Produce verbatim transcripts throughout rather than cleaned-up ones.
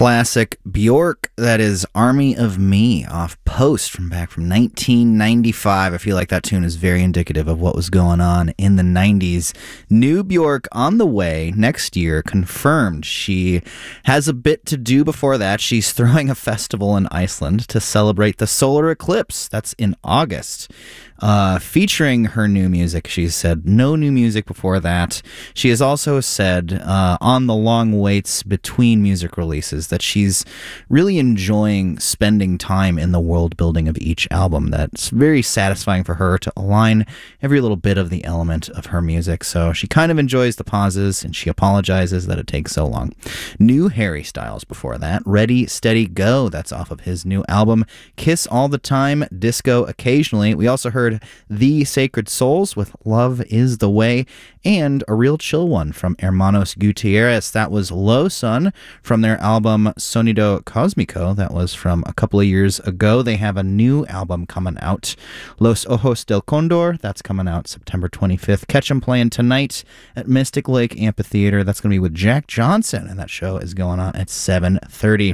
Classic Bjork, that is Army of Me off Post from back from nineteen ninety-five. I feel like that tune is very indicative of what was going on in the nineties. New Bjork on the way next year, confirmed. She has a bit to do before that. She's throwing a festival in Iceland to celebrate the solar eclipse. That's in August. Uh, featuring her new music. She said no new music before that. She has also said uh, on the long waits between music releases that she's really enjoying spending time in the world building of each album. That's very satisfying for her to align every little bit of the element of her music. So she kind of enjoys the pauses, and she apologizes that it takes so long. New Harry Styles before that. Ready, Steady, Go. That's off of his new album. Kiss All the Time, Disco Occasionally. We also heard The Sacred Souls with Love Is the Way, and a real chill one from Hermanos Gutierrez. That was Low Sun from their album Sonido Cósmico. That was from a couple of years ago. They have a new album coming out, Los Ojos del Condor. That's coming out September twenty-fifth. Catch them playing tonight at Mystic Lake Amphitheater. That's going to be with Jack Johnson, and that show is going on at seven thirty.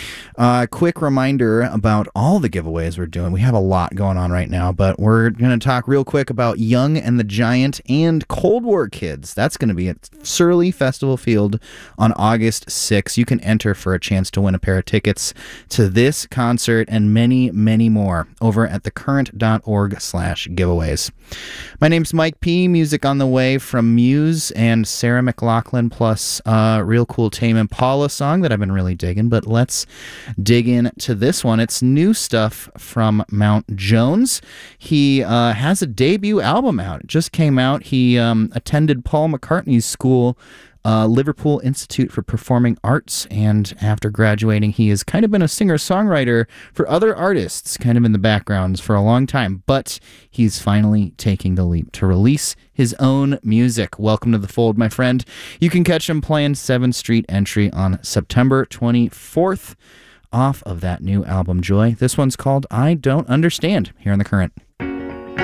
Uh, quick reminder about all the giveaways we're doing. We have a lot going on right now, but we're going to talk real quick about Young and the Giant and Cold War Kids. That's going to be at Surly Festival Field on August sixth. You can enter for a chance to win a pair of tickets to this concert and many, many more over at thecurrent.org slash giveaways. My name's Mike P. Music on the way from Muse and Sarah McLachlan, plus a real cool Tame Impala song that I've been really digging, but let's dig into this one. It's new stuff from Mount Jones. He uh, has a debut album out. It just came out. He um, attended Paul McCartney's school, Uh, Liverpool Institute for Performing Arts, and after graduating, he has kind of been a singer-songwriter for other artists, kind of in the backgrounds for a long time, but he's finally taking the leap to release his own music. Welcome to the fold, my friend. You can catch him playing seventh Street Entry on September twenty-fourth off of that new album, Joy. This one's called I Don't Understand, here on The Current.